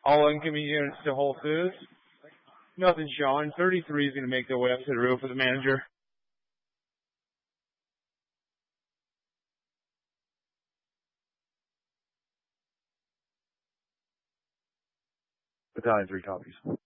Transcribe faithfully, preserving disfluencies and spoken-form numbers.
All incoming units to Whole Foods. Nothing showing. thirty-three is going to make their way up to the roof with the manager. Battalion three copies.